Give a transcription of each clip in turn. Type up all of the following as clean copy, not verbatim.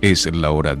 Es la hora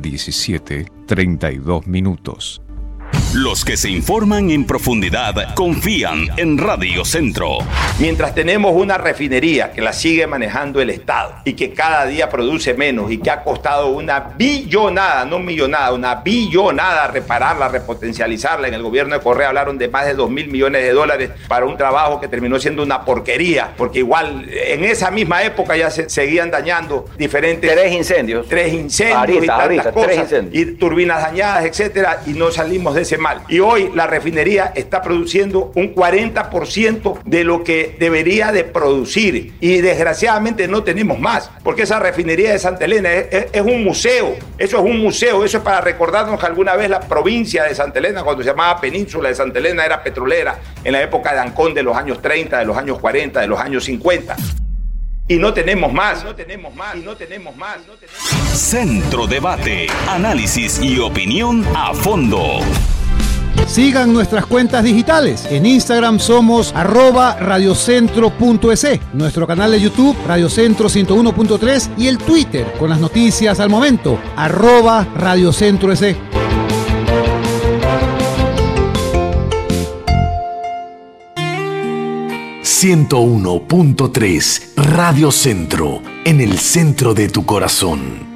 17:32. Los que se informan en profundidad confían en Radio Centro. Mientras tenemos una refinería que la sigue manejando el Estado y que cada día produce menos y que ha costado una billonada, no millonada, una billonada repararla, repotencializarla. En el gobierno de Correa hablaron de más de 2.000 millones de dólares para un trabajo que terminó siendo una porquería, porque igual en esa misma época ya se seguían dañando diferentes... Tres incendios ahorita, y tantas cosas, y turbinas dañadas, etcétera, y no salimos de ese mal. Y hoy la refinería está produciendo un 40% de lo que debería de producir, y desgraciadamente no tenemos más, porque esa refinería de Santa Elena es un museo. Eso es un museo, eso es para recordarnos que alguna vez la provincia de Santa Elena, cuando se llamaba Península de Santa Elena, era petrolera en la época de Ancón, de los años 30, de los años 40, de los años 50. Y no tenemos más. Centro Debate, análisis y opinión a fondo. Sigan nuestras cuentas digitales. En Instagram somos @radiocentro.es, nuestro canal de YouTube Radiocentro 101.3 y el Twitter con las noticias al momento @radiocentroes. 101.3 Radio Centro, en el centro de tu corazón.